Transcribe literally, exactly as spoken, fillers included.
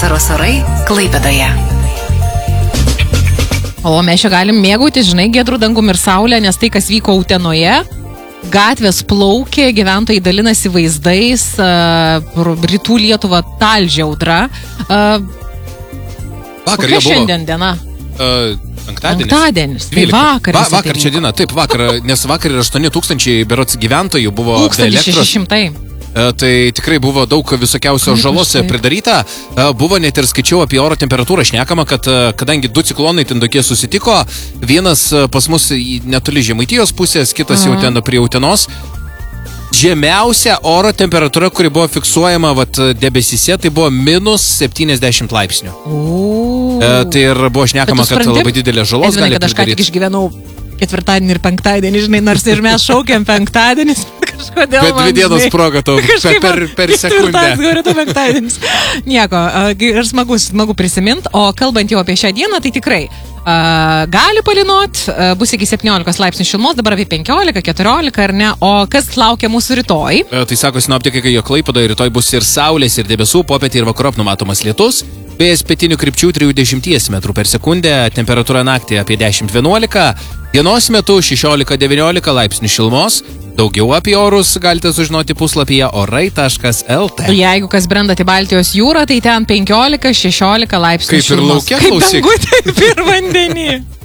Vasaros orai Klaipėdoje. O mes čia galim mėgauti, žinai, giedrų dangum ir saulę, nes tai, kas vyko Utenoje, gatvės plaukė, gyventojai dalinasi vaizdais, uh, rytų Lietuva talžė audra. Uh, Vakar kokia šiandien diena? Uh, penktadienis. Penktadienis. Tai vakar. Va, vakar čia diena, taip, vakar, nes vakar ir aštuoni tūkstančiai berods gyventojų buvo be tūkstantis šeši šimtai. Tai tikrai buvo daug visokiausios žalos pridaryta. Buvo net ir skaičiau apie oro temperatūrą šnekama, kad kadangi du ciklonai ten tokie susitiko, vienas pas mus netoli Žemaitijos pusės, kitas jau ten prie Utenos. Žemiausia oro temperatūra, kuri buvo fiksuojama vat, debesyse, tai buvo minus septyniasdešimt laipsnių. E, tai ir buvo šnekama, kad labai didelė žalos gali pridaryti. Kad aš ką tik išgyvenau ketvirtadienį ir penktadienį, žinai, nors ir mes šaukėm penktadienis, kažkodėl bet dvi dienos proga tau per, per sekundę. Nieko, ir smagu, smagu prisimint, o kalbant jau apie šią dieną, tai tikrai uh, gali palinot, uh, bus iki septyniolikos laipsnių šilumos, dabar apie penkiolika, keturiolika, ar ne, o kas laukia mūsų rytoj? E, tai sako sinoptikai, kad jo Klaipėdoje rytoj bus ir saulės, ir debesų, popietį ir vakarop numatomas lietus. Vėjas pietinių krypčių trisdešimt metrų per sekundę, temperatūra naktį apie dešimt vienuolika, dienos metu šešiolika devyniolika laipsnių šilumos. Daugiau apie orus galite sužinoti puslapyje orai taškas lt. Jeigu kas brendat į Baltijos jūrą, tai ten penkiolika šešiolika laipsnių šilumos. Kaip ir lauke, klausyk. Kaip dangu, taip ir vandenį.